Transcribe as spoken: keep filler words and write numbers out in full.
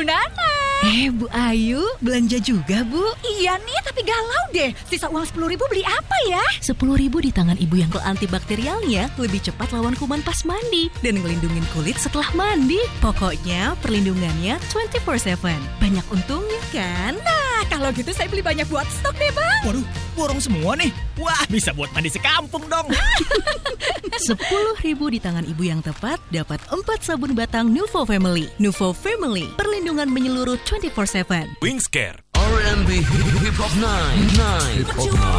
Bu Nana. Eh, Bu Ayu, belanja juga, Bu? Iya nih, tapi galau deh. Sisa uang sepuluh ribu beli apa ya? Sepuluh ribu di tangan ibu yang antibakterialnya lebih cepat lawan kuman pas mandi dan ngelindungin kulit setelah mandi. Pokoknya perlindungannya dua puluh empat tujuh. Banyak untungnya kan? Nah, kalau gitu saya beli banyak buat stok deh, Bang. Waduh, borong semua nih. Wah, bisa buat mandi sekampung dong. Sepuluh ribu di tangan ibu yang tepat dapat empat sabun batang Nuvo Family. Nuvo Family, perlindungan menyeluruh dua puluh empat tujuh. Wingscare R and B Hip Hop Night. Night. Hip Hop Night.